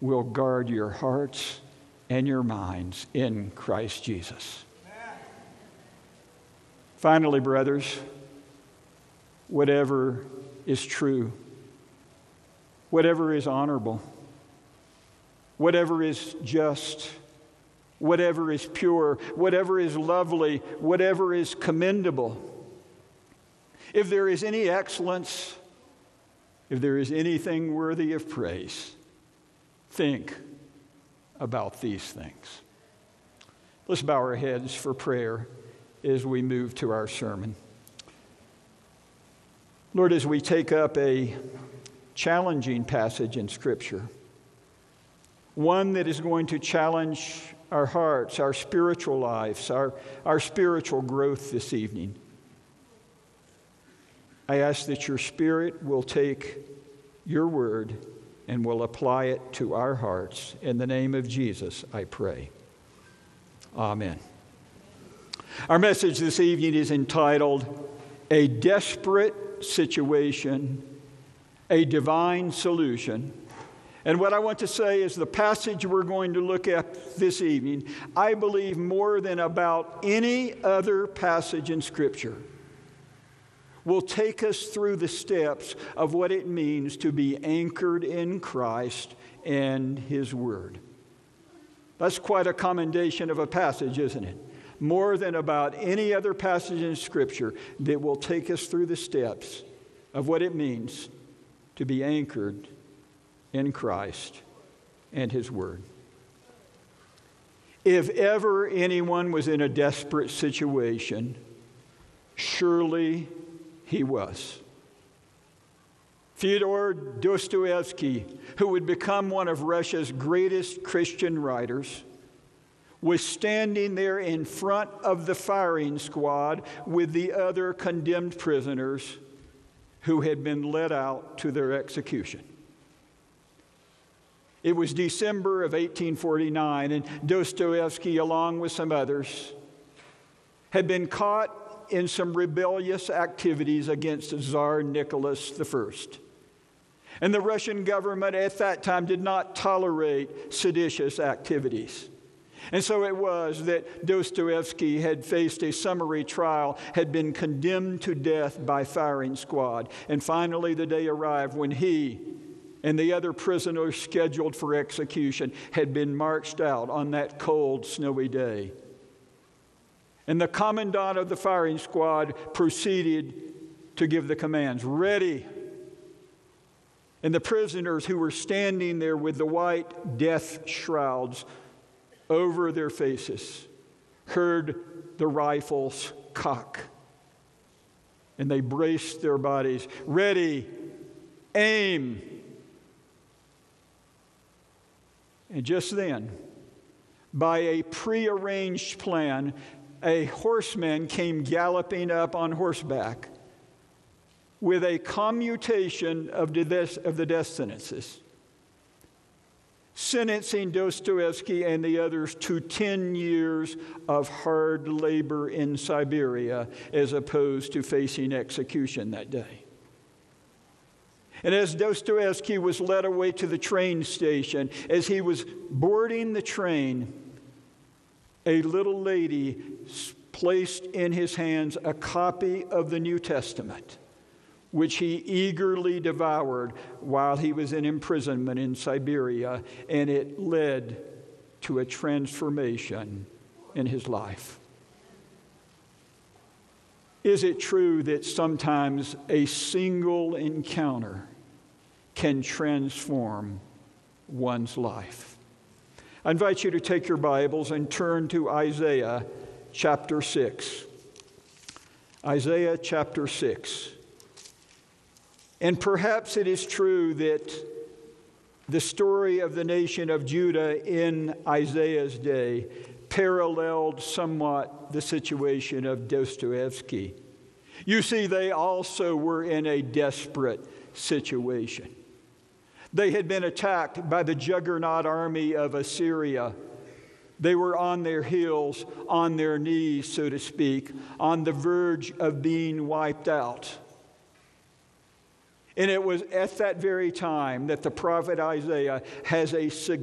will guard your hearts and your minds in Christ Jesus. Finally, brothers, whatever is true, whatever is honorable, whatever is just, whatever is pure, whatever is lovely, whatever is commendable, if there is any excellence, if there is anything worthy of praise, think about these things. Let's bow our heads for prayer as we move to our sermon. Lord, as we take up a challenging passage in Scripture, one that is going to challenge our hearts, our spiritual lives, our spiritual growth this evening, I ask that your Spirit will take your word and will apply it to our hearts. In the name of Jesus, I pray. Amen. Our message this evening is entitled, A Desperate Situation, a Divine Solution. And what I want to say is the passage we're going to look at this evening, I believe more than about any other passage in Scripture, will take us through the steps of what it means to be anchored in Christ and His Word. That's quite a commendation of a passage, isn't it? More than about any other passage in Scripture that will take us through the steps of what it means to be anchored in Christ and His Word. If ever anyone was in a desperate situation, surely he was. Fyodor Dostoevsky, who would become one of Russia's greatest Christian writers, was standing there in front of the firing squad with the other condemned prisoners who had been led out to their execution. It was December of 1849, and Dostoevsky, along with some others, had been caught in some rebellious activities against Tsar Nicholas I. And the Russian government at that time did not tolerate seditious activities. And so it was that Dostoevsky had faced a summary trial, had been condemned to death by firing squad. And finally the day arrived when he and the other prisoners scheduled for execution had been marched out on that cold, snowy day. And the commandant of the firing squad proceeded to give the commands, ready. And the prisoners who were standing there with the white death shrouds over their faces heard the rifles cock. And they braced their bodies, ready, aim. And just then, by a prearranged plan, a horseman came galloping up on horseback with a commutation of the death sentences, sentencing Dostoevsky and the others to 10 years of hard labor in Siberia as opposed to facing execution that day. And as Dostoevsky was led away to the train station, as he was boarding the train, a little lady placed in his hands a copy of the New Testament, which he eagerly devoured while he was in imprisonment in Siberia, and it led to a transformation in his life. Is it true that sometimes a single encounter can transform one's life? I invite you to take your Bibles and turn to Isaiah chapter 6. Isaiah chapter 6. And perhaps it is true that the story of the nation of Judah in Isaiah's day paralleled somewhat the situation of Dostoevsky. You see, they also were in a desperate situation. They had been attacked by the juggernaut army of Assyria. They were on their heels, on their knees, so to speak, on the verge of being wiped out. And it was at that very time that the prophet Isaiah has a